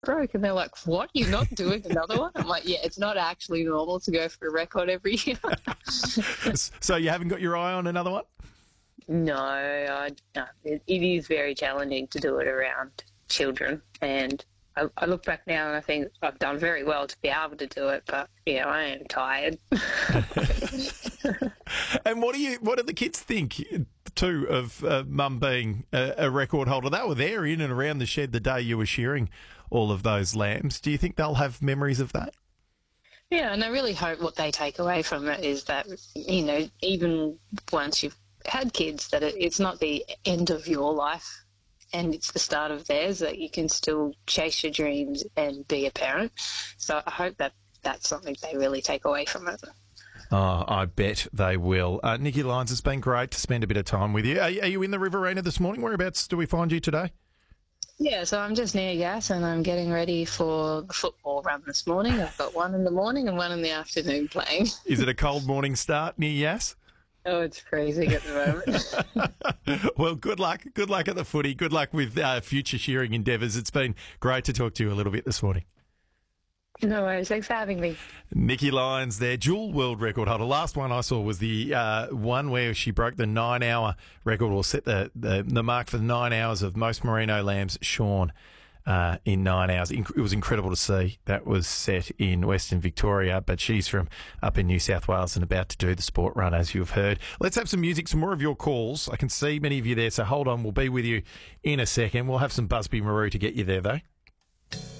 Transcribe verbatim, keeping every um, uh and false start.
broke. And they're like, what? You're not doing another one? I'm like, yeah, it's not actually normal to go for a record every year. So you haven't got your eye on another one? No, I, no it, it is very challenging to do it around children. And I, I look back now and I think I've done very well to be able to do it, but, yeah, I am tired. And what do you? What do the kids think, too, of uh, Mum being a, a record holder? They were there in and around the shed the day you were shearing all of those lambs. Do you think they'll have memories of that? Yeah, and I really hope what they take away from it is that, you know, even once you've had kids, that it, it's not the end of your life and it's the start of theirs, that you can still chase your dreams and be a parent. So I hope that that's something they really take away from it. Oh, I bet they will. Uh, Nikki Lyons, it's been great to spend a bit of time with you. Are, are you in the Riverina this morning? Whereabouts do we find you today? Yeah, so I'm just near Yass and I'm getting ready for the football run this morning. I've got one in the morning and one in the afternoon playing. Is it a cold morning start near Yass? Oh, it's freezing at the moment. Well, good luck. Good luck at the footy. Good luck with uh, future shearing endeavours. It's been great to talk to you a little bit this morning. No worries. Thanks for having me. Nikki Lyons there, dual world record holder. Last one I saw was the uh, one where she broke the nine-hour record, or set the, the, the mark for the nine hours of most merino lambs shorn uh, in nine hours. It was incredible to see. That was set in Western Victoria, but she's from up in New South Wales and about to do the sport run, as you've heard. Let's have some music, some more of your calls. I can see many of you there, so hold on. We'll be with you in a second. We'll have some Busby Marou to get you there, though.